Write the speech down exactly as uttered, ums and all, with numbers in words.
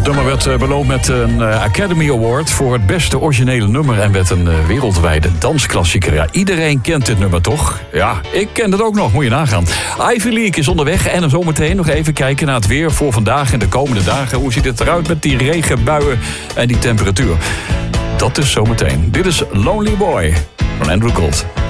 nummer werd beloond met een Academy Award voor het beste originele nummer en werd een wereldwijde dansklassieker. Ja, iedereen kent dit nummer toch? Ja, ik ken het ook nog, moet je nagaan. Ivy League is onderweg en dan zometeen nog even kijken naar het weer voor vandaag en de komende dagen. Hoe ziet het eruit met die regenbuien en die temperatuur? Dat is zometeen. Dit is Lonely Boy van Andrew Gold.